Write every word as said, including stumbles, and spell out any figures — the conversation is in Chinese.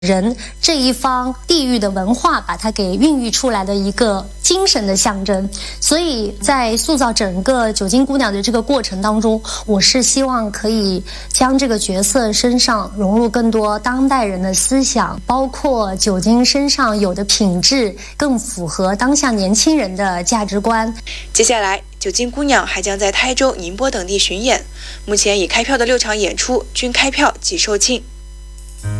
人这一方地域的文化把它给孕育出来的一个精神的象征。所以在塑造整个九金姑娘的这个过程当中，我是希望可以将这个角色身上融入更多当代人的思想，包括九金身上有的品质更符合当下年轻人的价值观。 接下来九金姑娘还将在台州、宁波等地巡演，目前已开票的六场演出均开票即售罄。